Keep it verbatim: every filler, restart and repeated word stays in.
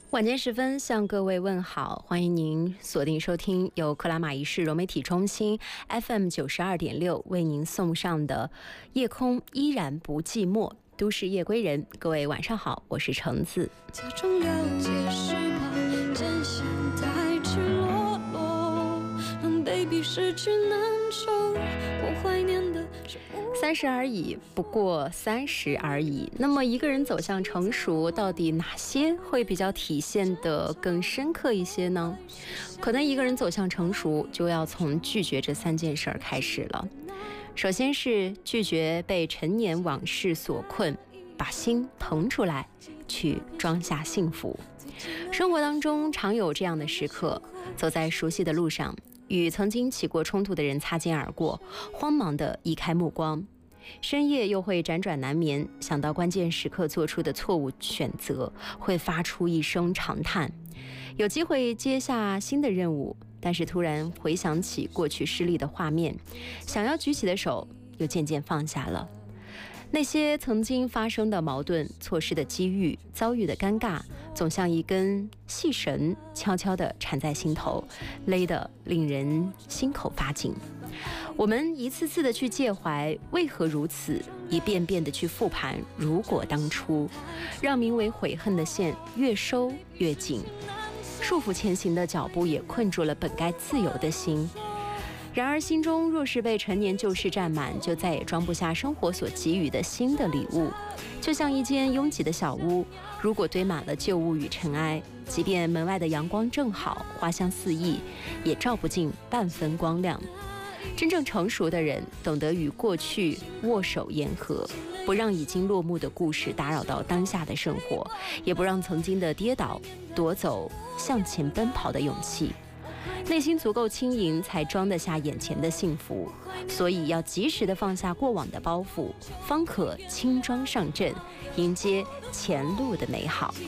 晚间时分向各位问好，欢迎您锁定收听由克拉玛依市融媒体中心 F M 九十二点六为您送上的夜空依然不寂寞都市夜归人。各位晚上好，我是橙子。 假装了解是怕真相太赤裸裸，让 baby 失去难受，我怀念的是三十而已，不过三十而已。那么一个人走向成熟，到底哪些会比较体现得更深刻一些呢？可能一个人走向成熟，就要从拒绝这三件事儿开始了。首先是拒绝被陈年往事所困，把心腾出来，去装下幸福。生活当中常有这样的时刻，走在熟悉的路上，与曾经起过冲突的人擦肩而过，慌忙地移开目光。深夜又会辗转难眠，想到关键时刻做出的错误选择，会发出一声长叹。有机会接下新的任务，但是突然回想起过去失利的画面，想要举起的手又渐渐放下了。那些曾经发生的矛盾、错失的机遇、遭遇的尴尬，总像一根细绳悄悄地缠在心头，勒得令人心口发紧。我们一次次的去介怀为何如此，一遍遍的去复盘如果当初，让名为悔恨的线越收越紧，束缚前行的脚步也困住了本该自由的心。然而心中若是被陈年旧事占满，就再也装不下生活所给予的新的礼物。就像一间拥挤的小屋，如果堆满了旧物与尘埃，即便门外的阳光正好，花香四溢，也照不进半分光亮。真正成熟的人懂得与过去握手言和，不让已经落幕的故事打扰到当下的生活，也不让曾经的跌倒夺走向前奔跑的勇气。内心足够轻盈，才装得下眼前的幸福，所以要及时地放下过往的包袱，方可轻装上阵，迎接前路的美好。